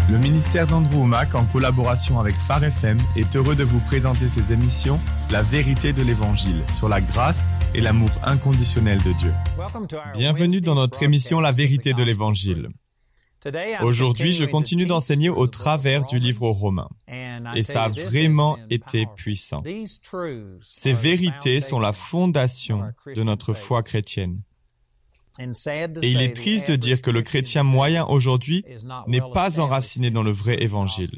Le ministère d'Andrew Wommack, en collaboration avec Phare FM, est heureux de vous présenter ses émissions « La vérité de l'Évangile » sur la grâce et l'amour inconditionnel de Dieu. Bienvenue dans notre émission « La vérité de l'Évangile ». Aujourd'hui, je continue d'enseigner au travers du livre aux Romains. Et ça a vraiment été puissant. Ces vérités sont la fondation de notre foi chrétienne. Et il est triste de dire que le chrétien moyen aujourd'hui n'est pas enraciné dans le vrai évangile.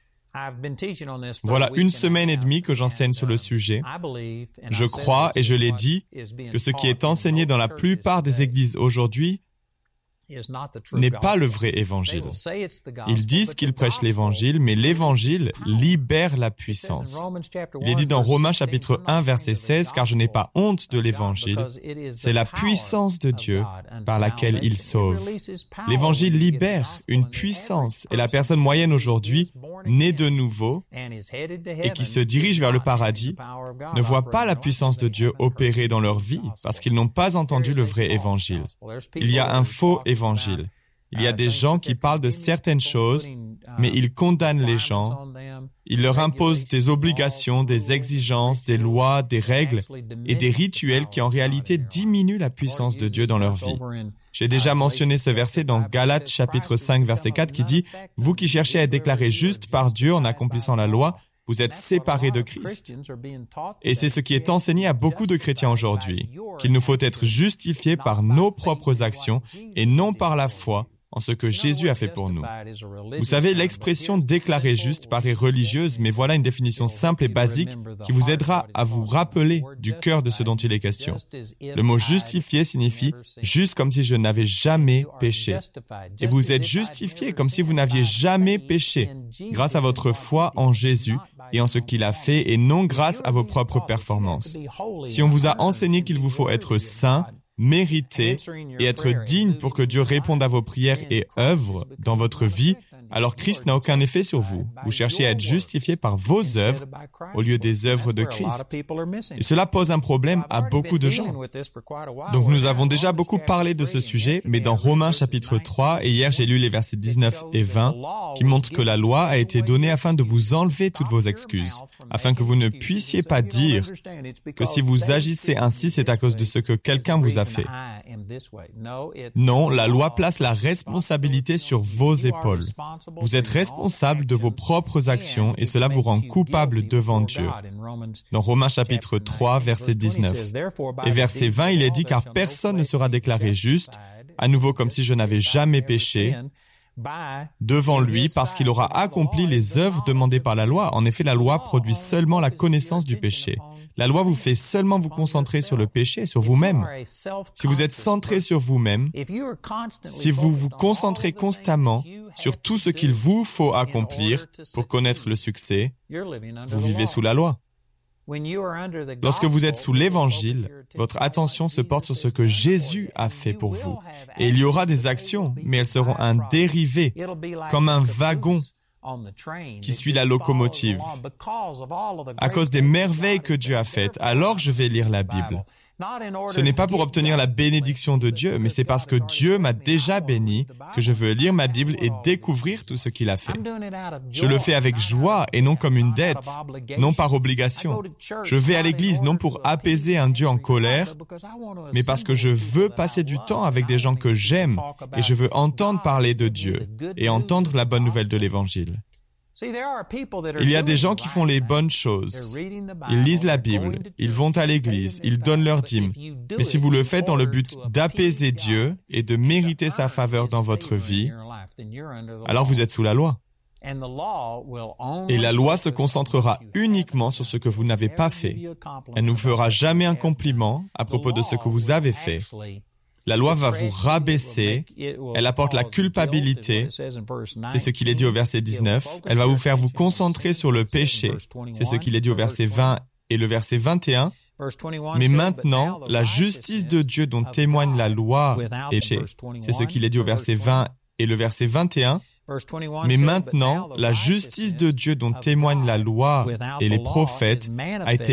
Voilà 1 semaine et demie que j'enseigne sur le sujet. Je crois, et je l'ai dit, que ce qui est enseigné dans la plupart des églises aujourd'hui n'est pas le vrai évangile. Ils disent qu'ils prêchent l'évangile, mais l'évangile libère la puissance. Il est dit dans Romains chapitre 1, verset 16, « Car je n'ai pas honte de l'évangile, c'est la puissance de Dieu par laquelle il sauve. » L'évangile libère une puissance, et la personne moyenne aujourd'hui, née de nouveau, et qui se dirige vers le paradis, ne voit pas la puissance de Dieu opérer dans leur vie, parce qu'ils n'ont pas entendu le vrai évangile. Il y a un faux évangile. Il y a des gens qui parlent de certaines choses, mais ils condamnent les gens. Ils leur imposent des obligations, des exigences, des lois, des règles et des rituels qui en réalité diminuent la puissance de Dieu dans leur vie. J'ai déjà mentionné ce verset dans Galates chapitre 5 verset 4 qui dit « Vous qui cherchez à être déclarés justes par Dieu en accomplissant la loi, vous êtes séparés de Christ. » Et c'est ce qui est enseigné à beaucoup de chrétiens aujourd'hui, qu'il nous faut être justifiés par nos propres actions et non par la foi en ce que Jésus a fait pour nous. Vous savez, l'expression « déclarée juste » paraît religieuse, mais voilà une définition simple et basique qui vous aidera à vous rappeler du cœur de ce dont il est question. Le mot « justifié » signifie « juste comme si je n'avais jamais péché ». Et vous êtes justifié comme si vous n'aviez jamais péché, grâce à votre foi en Jésus et en ce qu'il a fait, et non grâce à vos propres performances. Si on vous a enseigné qu'il vous faut être saint, mériter et être digne pour que Dieu réponde à vos prières et œuvre dans votre vie, alors Christ n'a aucun effet sur vous. Vous cherchez à être justifié par vos œuvres au lieu des œuvres de Christ. Et cela pose un problème à beaucoup de gens. Donc nous avons déjà beaucoup parlé de ce sujet, mais dans Romains chapitre 3, et hier j'ai lu les versets 19 et 20, qui montrent que la loi a été donnée afin de vous enlever toutes vos excuses, afin que vous ne puissiez pas dire que si vous agissez ainsi, c'est à cause de ce que quelqu'un vous a fait. Non, la loi place la responsabilité sur vos épaules. Vous êtes responsable de vos propres actions et cela vous rend coupable devant Dieu. Dans Romains chapitre 3, verset 19. Et verset 20, il est dit « Car personne ne sera déclaré juste, à nouveau comme si je n'avais jamais péché, devant lui parce qu'il aura accompli les œuvres demandées par la loi. En effet, la loi produit seulement la connaissance du péché. La loi vous fait seulement vous concentrer sur le péché, sur vous-même. Si vous êtes centré sur vous-même, si vous vous concentrez constamment sur tout ce qu'il vous faut accomplir pour connaître le succès, vous vivez sous la loi. Lorsque vous êtes sous l'Évangile, votre attention se porte sur ce que Jésus a fait pour vous. Et il y aura des actions, mais elles seront un dérivé, comme un wagon qui suit la locomotive. À cause des merveilles que Dieu a faites, alors je vais lire la Bible. Ce n'est pas pour obtenir la bénédiction de Dieu, mais c'est parce que Dieu m'a déjà béni que je veux lire ma Bible et découvrir tout ce qu'il a fait. Je le fais avec joie et non comme une dette, non par obligation. Je vais à l'église non pour apaiser un Dieu en colère, mais parce que je veux passer du temps avec des gens que j'aime et je veux entendre parler de Dieu et entendre la bonne nouvelle de l'Évangile. Il y a des gens qui font les bonnes choses. Ils lisent la Bible, ils vont à l'église, ils donnent leur dîme. Mais si vous le faites dans le but d'apaiser Dieu et de mériter sa faveur dans votre vie, alors vous êtes sous la loi. Et la loi se concentrera uniquement sur ce que vous n'avez pas fait. Elle ne vous fera jamais un compliment à propos de ce que vous avez fait. La loi va vous rabaisser, elle apporte la culpabilité, c'est ce qu'il est dit au verset 19, elle va vous faire vous concentrer sur le péché, c'est ce qu'il est dit au verset 20 et le verset 21, mais maintenant, la justice de Dieu dont témoigne la loi est péché, c'est ce qu'il est dit au verset 20 et le verset 21, mais maintenant, la justice de Dieu dont témoigne la loi et les prophètes a été